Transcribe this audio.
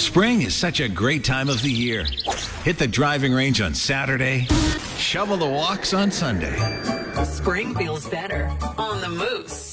Spring is such a great time of the year. Hit the driving range on Saturday, shovel the walks on Sunday. Spring feels better on the Moose.